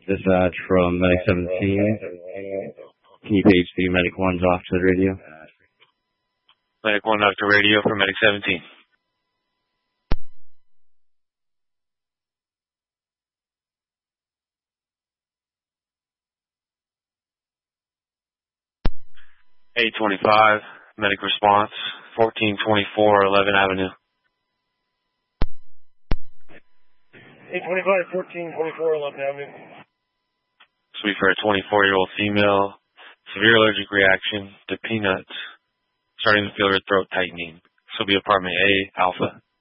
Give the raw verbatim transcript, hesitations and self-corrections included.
Dispatch from Medic seventeen. Can you page the Medic ones off to the radio? Medic one off to radio for Medic seventeen. eight twenty-five, Medic response, fourteen twenty-four, eleventh Avenue. eight twenty-five, fourteen twenty-four, eleventh Avenue. Sweet for a twenty-four-year-old female, severe allergic reaction to peanuts, starting to feel her throat tightening. This will be apartment A, Alpha.